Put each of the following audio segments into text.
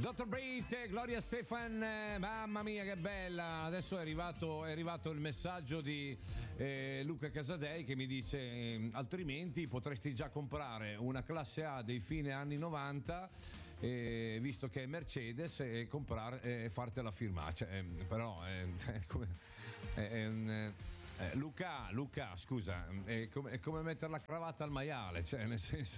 Dr. Brait, Gloria Stefan, mamma mia che bella. Adesso è arrivato il messaggio di Luca Casadei che mi dice altrimenti potresti già comprare una classe A dei fine anni 90 visto che è Mercedes e comprare fartela firmare, però Luca, scusa, è come mettere la cravatta al maiale, cioè nel senso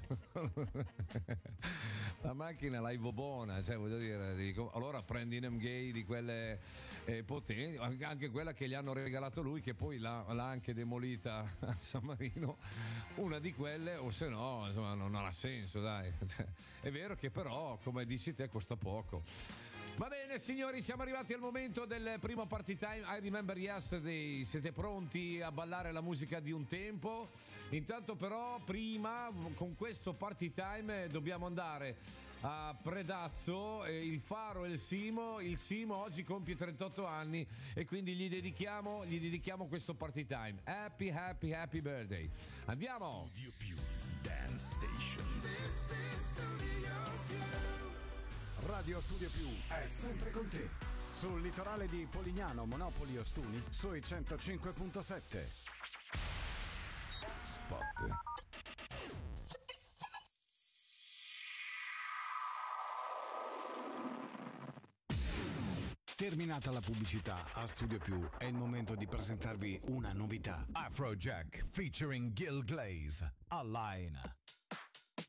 la macchina l'hai buona, cioè voglio dire, dico, allora prendi un gay di quelle potenti, anche quella che gli hanno regalato lui, che poi l'ha anche demolita a San Marino, una di quelle, o se no insomma non ha senso, dai. Cioè, è vero che però come dici te costa poco. Va bene signori, siamo arrivati al momento del primo party time. I Remember Yesterday. Siete pronti a ballare la musica di un tempo? Intanto però prima con questo party time dobbiamo andare a Predazzo, il Faro e il Simo. Il Simo oggi compie 38 anni e quindi gli dedichiamo questo party time. Happy birthday. Andiamo. Studio Più Dance Station. This is Studio Più. Radio Studio Più è sempre con te. Sul litorale di Polignano, Monopoli, Ostuni, sui 105.7. Spot. Terminata la pubblicità, a Studio Più è il momento di presentarvi una novità. Afrojack featuring Gil Glaze. Online.